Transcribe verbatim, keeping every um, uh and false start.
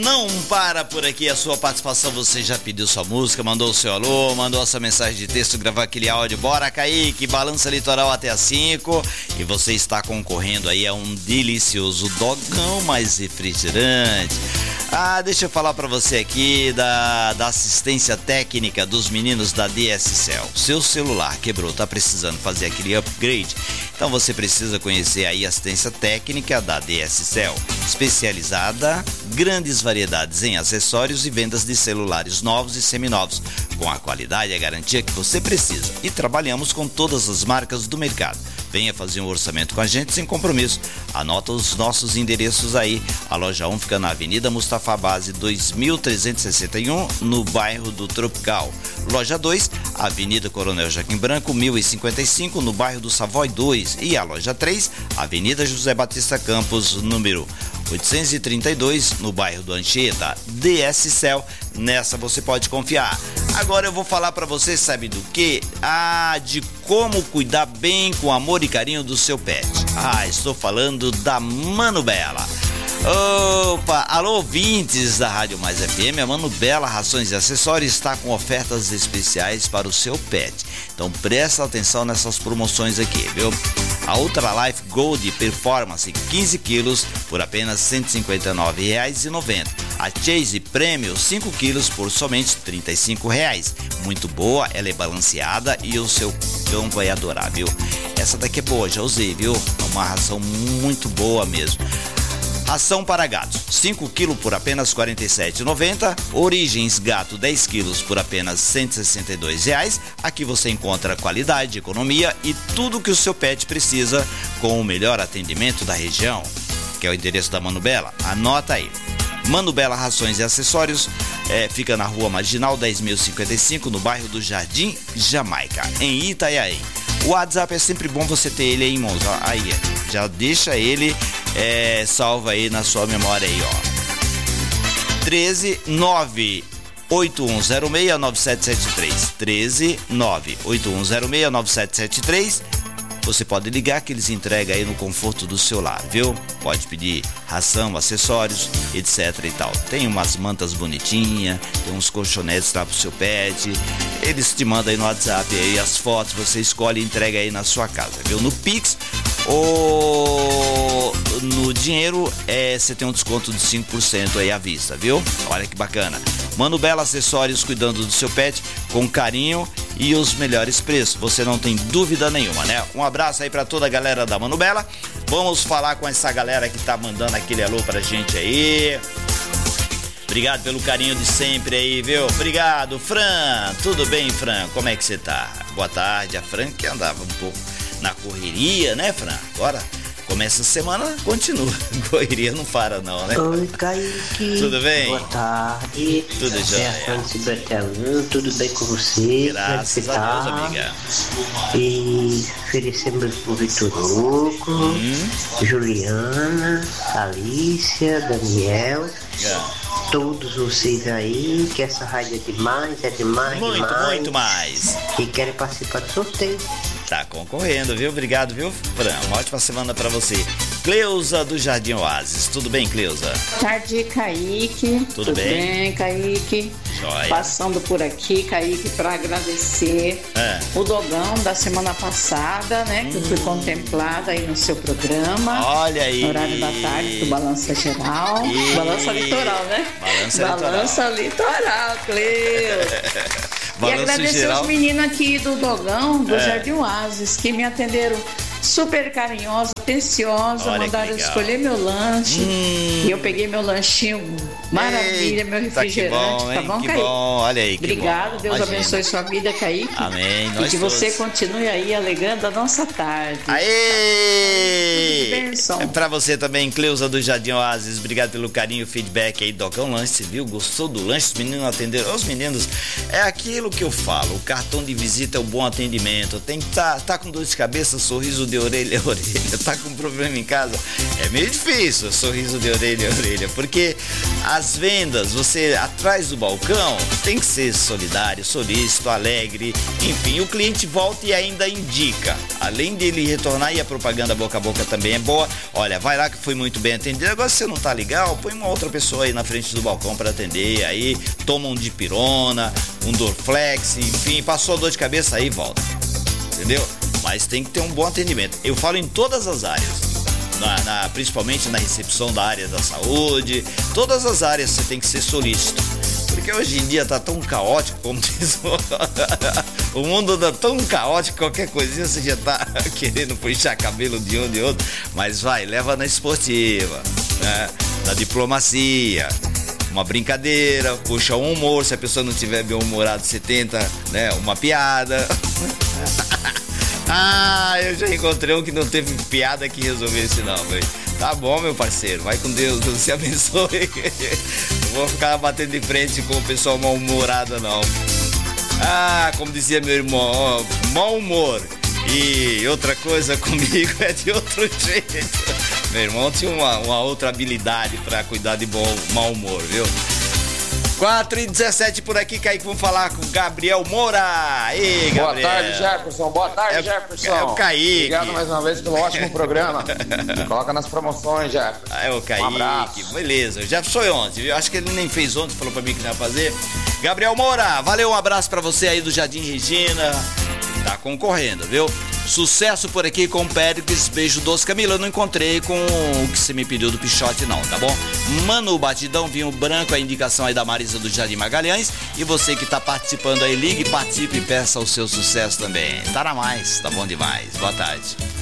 Não para por aqui a sua participação, você já pediu sua música, mandou o seu alô, mandou a sua mensagem de texto, gravou aquele áudio, bora Kaique, Balança Litoral até às cinco, e você está concorrendo aí a um delicioso dogão mais refrigerante. Ah, deixa eu falar pra você aqui da, da assistência técnica dos meninos da D S Cell. Seu celular quebrou, tá precisando fazer aquele upgrade? Então você precisa conhecer aí a assistência técnica da D S Cell, especializada, grandes variedades em acessórios e vendas de celulares novos e seminovos, com a qualidade e a garantia que você precisa. E trabalhamos com todas as marcas do mercado. Venha fazer um orçamento com a gente sem compromisso. Anota os nossos endereços aí. A loja um fica na Avenida Mustafa Base dois mil trezentos e sessenta e um, no bairro do Tropical. Loja dois, Avenida Coronel Joaquim Branco, mil e cinquenta e cinco, no bairro do Savoy dois. E a loja três, Avenida José Batista Campos, número oitocentos e trinta e dois, no bairro do Anchieta. D S Cell, nessa você pode confiar. Agora eu vou falar pra você, sabe do que? Ah, de como cuidar bem com amor e carinho do seu pet. Ah, estou falando da Mano Bela. Opa, alô ouvintes da Rádio Mais F M, a Mano Bela Rações e Acessórios está com ofertas especiais para o seu pet. Então presta atenção nessas promoções aqui, viu? A Ultra Life Gold Performance quinze quilos por apenas cento e cinquenta e nove reais e noventa centavos. A Chase Premium cinco quilos por somente trinta e cinco reais. Muito boa, ela é balanceada e o seu cão vai adorar, viu? Essa daqui é boa, já usei, viu? É uma ração muito boa mesmo. Ração para gatos, cinco quilos por apenas quarenta e sete reais e noventa centavos. Origens Gato dez quilos por apenas cento e sessenta e dois reais. Aqui você encontra qualidade, economia e tudo que o seu pet precisa com o melhor atendimento da região. Que é o endereço da Mano Bela? Anota aí. Mano Bela Rações e Acessórios, é, fica na Rua Marginal dez mil e cinquenta e cinco, no bairro do Jardim Jamaica, em Itaiaém. O WhatsApp é sempre bom você ter ele aí em mãos. Ó, aí, já deixa ele é, salva aí na sua memória aí, ó. treze nove oito um zero seis nove sete sete três. treze nove oito um zero seis nove sete sete três. Você pode ligar que eles entregam aí no conforto do seu lar, viu? Pode pedir ração, acessórios, etc e tal. Tem umas mantas bonitinhas, tem uns colchonetes lá pro seu pet. Eles te mandam aí no WhatsApp aí as fotos, você escolhe e entrega aí na sua casa, viu? No Pix ou no dinheiro, é, você tem um desconto de cinco por cento aí à vista, viu? Olha que bacana. Mano Bela Acessórios, cuidando do seu pet com carinho e os melhores preços, você não tem dúvida nenhuma, né? Um abraço aí pra toda a galera da Mano Bela. Vamos falar com essa galera que tá mandando aquele alô pra gente aí. Obrigado pelo carinho de sempre aí, viu? Obrigado, Fran. Tudo bem, Fran? Como é que você tá? Boa tarde. A Fran que andava um pouco na correria, né, Fran? Agora começa a semana, continua. Correria não para não, né? Oi, Kaique. Tudo bem? Boa tarde. Tudo jóia. É, tudo bem com você? Graças a tá? Deus, amiga. E oferecemos pro Vitor Hugo, hum. Juliana, Alicia, Daniel, é. Todos vocês aí, que essa rádio é demais, é demais, muito, demais. muito mais. E querem participar do sorteio. Tá concorrendo, viu? Obrigado, viu, Fran? Uma ótima semana pra você. Cleusa do Jardim Oasis. Tudo bem, Cleusa? Tarde, Kaique. Tudo, Tudo bem? bem, Kaique? Joia. Passando por aqui, Kaique, pra agradecer é. o dogão da semana passada, né? Hum. Que eu fui contemplada aí no seu programa. Olha aí. No horário da tarde, do Balança Geral. E... Balança Litoral, né? Balança, Balança Litoral. Litoral, Cleusa. E agradecer geral. Os meninos aqui do Dogão, do é. Jardim Oasis, que me atenderam super carinhosa, atenciosa, Olha mandaram escolher meu lanche. Hum. E eu peguei meu lanchinho, maravilha, Eita, meu refrigerante, bom, tá bom, que Kaique? Bom. Olha aí, que Obrigado, bom. Deus Imagina. Abençoe sua vida, Kaique. Amém. E que todos. você continue aí alegrando a nossa tarde. Aê! É pra você também, Cleusa do Jardim Oasis. Obrigado pelo carinho, feedback aí, Dogão Lanche, você viu? Gostou do lanche? Os meninos atenderam. Os meninos, é aquilo que eu falo, o cartão de visita é o bom atendimento. Tem que tá, tá com dor de cabeça, sorriso de orelha a orelha. Tá tá com problema em casa, é meio difícil, sorriso de orelha a orelha, porque as vendas, você atrás do balcão, tem que ser solidário, solícito, alegre, enfim, o cliente volta e ainda indica, além dele retornar, e a propaganda boca a boca também é boa. Olha, vai lá que foi muito bem atendido, agora se você não tá legal, põe uma outra pessoa aí na frente do balcão para atender, aí toma um dipirona, um Dorflex, enfim, passou a dor de cabeça, aí volta, entendeu? Mas tem que ter um bom atendimento. Eu falo em todas as áreas, na, na, principalmente na recepção da área da saúde, todas as áreas você tem que ser solícito. Porque hoje em dia tá tão caótico, como diz o, o mundo tá tão caótico, qualquer coisinha você já tá querendo puxar cabelo de um de outro. Mas vai, leva na esportiva, né? Na diplomacia, uma brincadeira, puxa um humor, se a pessoa não tiver bem humorado, você tenta, né, uma piada. Ah, eu já encontrei um que não teve piada que resolvesse não, velho. Tá bom, meu parceiro, vai com Deus, Deus te abençoe. Não vou ficar batendo de frente com o pessoal mal-humorado, não. Ah, como dizia meu irmão, ó, mau humor e outra coisa comigo é de outro jeito. Meu irmão tinha uma, uma outra habilidade pra cuidar de bom mau humor, viu? quatro e dezessete por aqui, Kaique, vamos falar com Gabriel Moura. Ei, Gabriel. Boa tarde, Jefferson. Boa tarde, é, Jefferson. É o Kaique. Obrigado mais uma vez pelo ótimo programa. Me coloca nas promoções, Jefferson. Ah, é o Kaique. Um abraço. Beleza. O Jefferson foi ontem, viu? Acho que ele nem fez ontem, falou pra mim que não ia fazer. Gabriel Moura, valeu, um abraço pra você aí do Jardim Regina. Tá concorrendo, viu? Sucesso por aqui com o Péricles, beijo doce. Camila, eu não encontrei com o que você me pediu do Pichote não, tá bom? Mano, batidão, vinho branco, a indicação aí da Marisa do Jardim Magalhães. E você que tá participando aí, ligue, participe e peça o seu sucesso também. Tá na mais, tá bom demais. Boa tarde.